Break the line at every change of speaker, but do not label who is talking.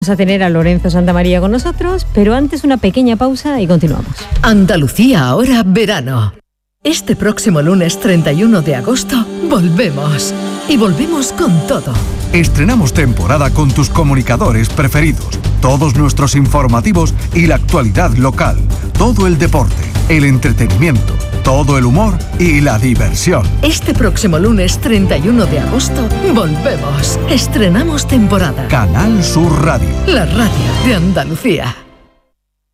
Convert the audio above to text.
Vamos a tener a Lorenzo Santamaría con nosotros, pero antes una pequeña pausa y continuamos.
Andalucía ahora verano. Este próximo lunes 31 de agosto volvemos. Y volvemos con todo.
Estrenamos temporada con tus comunicadores preferidos, todos nuestros informativos y la actualidad local, todo el deporte, el entretenimiento, todo el humor y la diversión.
Este próximo lunes 31 de agosto volvemos. Estrenamos temporada.
Canal Sur Radio.
La radio de Andalucía.